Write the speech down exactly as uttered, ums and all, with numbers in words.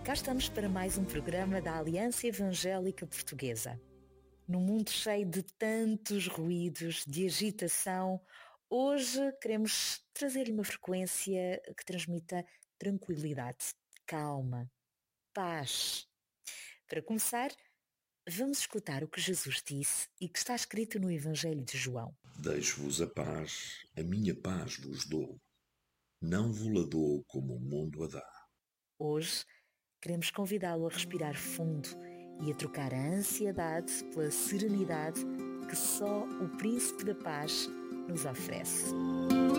Cá estamos para mais um programa da Aliança Evangélica Portuguesa. Num mundo cheio de tantos ruídos, de agitação, hoje queremos trazer-lhe uma frequência que transmita tranquilidade, calma, paz. Para começar, vamos escutar o que Jesus disse e que está escrito no Evangelho de João. Deixo-vos a paz, a minha paz vos dou. Não vos-la dou como o mundo a dá. Hoje, queremos convidá-lo a respirar fundo e a trocar a ansiedade pela serenidade que só o Príncipe da Paz nos oferece.